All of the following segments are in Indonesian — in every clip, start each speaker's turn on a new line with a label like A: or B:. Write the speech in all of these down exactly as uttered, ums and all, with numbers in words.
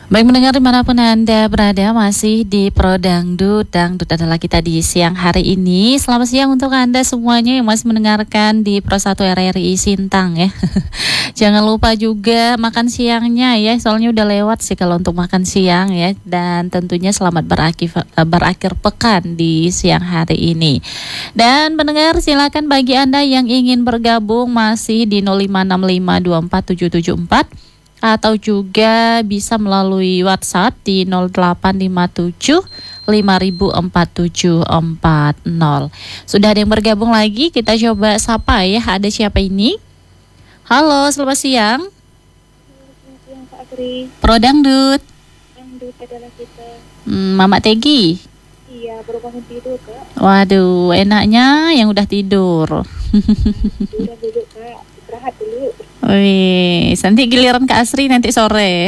A: Baik mendengar dimanapun Anda berada, masih di Pro Dangdut. Dangdut adalah kita di siang hari ini. Selamat siang untuk Anda semuanya yang masih mendengarkan di Pro satu R R I Sintang ya. Jangan lupa juga makan siangnya ya, soalnya udah lewat sih kalau untuk makan siang ya. Dan tentunya selamat berakhir, berakhir pekan di siang hari ini. Dan pendengar, silakan bagi Anda yang ingin bergabung masih di nol lima enam lima dua empat tujuh tujuh empat, atau juga bisa melalui WhatsApp di nol delapan lima tujuh lima empat tujuh empat nol. Sudah ada yang bergabung lagi, kita coba sapa ya. Ada siapa ini? Halo, selamat siang.
B: Selamat siang Kak Asri.
A: Pro Dangdut.
B: Dangdut adalah kita.
A: hmm, Mama Tegi.
B: Iya, baru bangun tidur Kak.
A: Waduh, enaknya yang udah tidur.
B: Sudah duduk Kak, istirahat dulu.
A: Wih, nanti giliran Kak Asri nanti sore.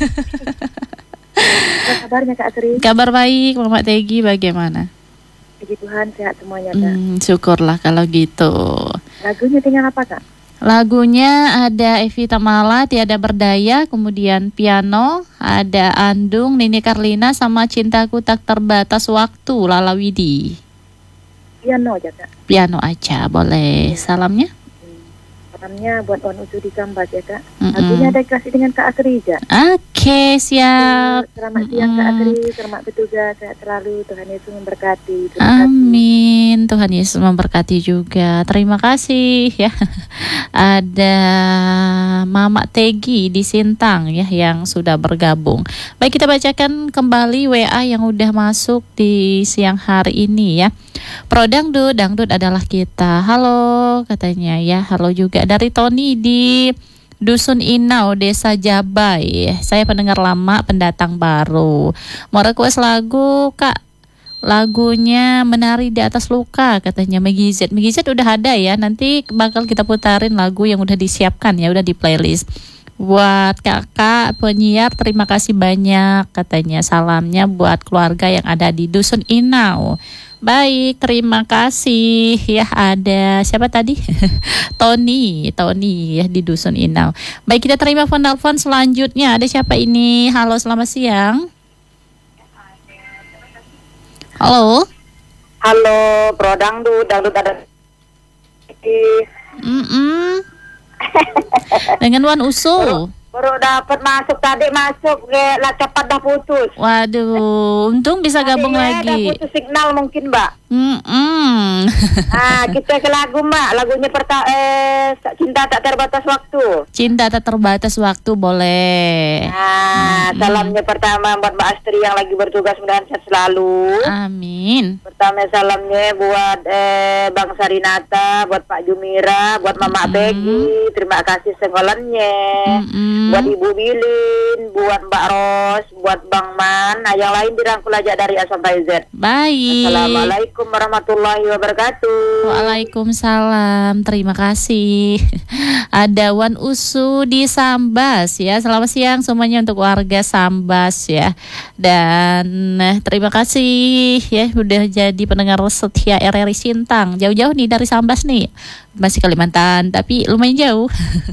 B: Apa kabarnya Kak Asri?
A: Kabar baik, Mama Tegi bagaimana?
B: Puji Tuhan sehat semuanya Kak.
A: Hmm, syukurlah kalau gitu.
B: Lagunya tinggal apa Kak?
A: Lagunya ada Evi Tamala, Tiada Berdaya, kemudian piano, ada Andung, Nini Carlina, sama Cintaku Tak Terbatas Waktu, Lala Widi.
B: Piano aja Kak.
A: Piano aja, boleh. Salamnya?
B: Salamnya buat Wan Usu di Kambas ya Kak.
A: Mm-mm.
B: Lagunya ada kasih dengan Kak Asri aja.
A: Oke, siap.
B: Selamat siang Kak
A: Mm-mm.
B: Asri, selamat bertugas, sehat selalu, Tuhan Yesus memberkati. Terima kasih.
A: Amin, Tuhan Yesus memberkati juga. Terima kasih ya. Ada Mama Tegi di Sintang ya yang sudah bergabung. Baik, kita bacakan kembali W A yang udah masuk di siang hari ini ya. Pro Dangdut, Dangdut adalah kita. Halo katanya ya. Halo juga dari Tony di Dusun Inau, Desa Jabai. Saya pendengar lama, pendatang baru. Mau request lagu Kak? Lagunya Menari di Atas Luka katanya Megizet. Megizet udah ada ya. Nanti bakal kita putarin lagu yang udah disiapkan ya, udah di playlist. Buat kakak penyiar, terima kasih banyak katanya. Salamnya buat keluarga yang ada di Dusun Inau. Baik, terima kasih ya. Ada siapa tadi? Tony, Tony ya di Dusun Inau. Baik, kita terima telepon selanjutnya. Ada siapa ini? Halo, selamat siang. Halo.
C: Halo, Pro Dangdut, Dangdut ada.
A: Mm-mm. Dengan Wan Usu.
C: Baru dapat masuk tadi masuk ke lah cepat dah putus.
A: Waduh, untung bisa gabung
C: Tadi, ya, dah
A: lagi.
C: putus signal mungkin Mbak.
A: Mm-mm.
C: Ah, kita ke lagu Mbak. Lagunya perta eh Cinta Tak Terbatas Waktu.
A: Cinta Tak Terbatas Waktu, boleh.
C: Nah, salamnya pertama buat Mbak Astri yang lagi bertugas, mudah-mudahan sehat selalu.
A: Amin.
C: Pertama salamnya buat eh, Bang Sarinata, buat Pak Jumira, buat Mama
A: Mm-mm.
C: Peggy, terima kasih senggolannya.
A: Mm-mm.
C: Buat Ibu Bilin, buat Mbak Ros, buat Bang Man. Nah, yang lain dirangkul aja dari A sampai Z.
A: Baik.
C: Assalamualaikum warahmatullahi wabarakatuh.
A: Waalaikumsalam, terima kasih. Ada Wan Usu di Sambas ya. Selamat siang semuanya untuk warga Sambas ya. Dan eh, terima kasih ya udah jadi pendengar setia R R I Sintang. Jauh-jauh nih dari Sambas nih. Masih Kalimantan tapi lumayan jauh.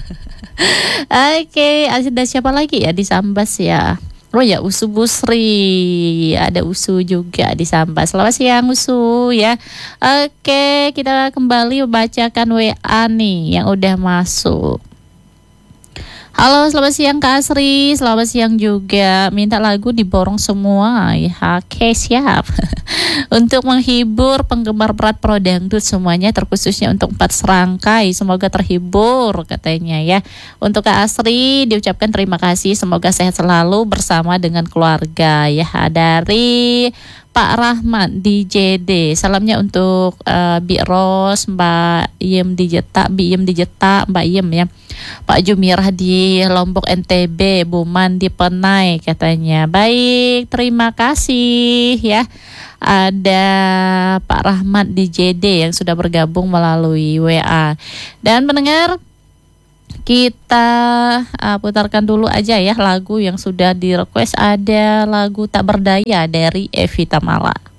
A: Oke, ada siapa lagi ya di Sambas ya? Oh ya, Usu Busri. Ada Usu juga di Sambas. Selamat siang Usu ya. Oke, kita kembali membacakan W A nih yang udah masuk. Halo, selamat siang Kak Asri. Selamat siang juga. Minta lagu diborong semua ya. Oke, siap. Untuk menghibur penggemar berat Pro Dangdut semuanya, terkhususnya untuk empat serangkai. Semoga terhibur katanya ya. Untuk Kak Asri diucapkan terima kasih. Semoga sehat selalu bersama dengan keluarga ya. Dari Pak Rahmat di J D. Salamnya untuk uh, Bi Ros, Mbak Iem di Jeta, Bi Iem di Jeta, Mbak Iem ya. Pak Jumirah di Lombok N T B, Buman di Penai katanya. Baik, terima kasih ya. Ada Pak Rahmat di J D yang sudah bergabung melalui W A. Dan mendengar, kita uh, putarkan dulu aja ya lagu yang sudah di request. Ada lagu Tak Berdaya dari Evi Tamala.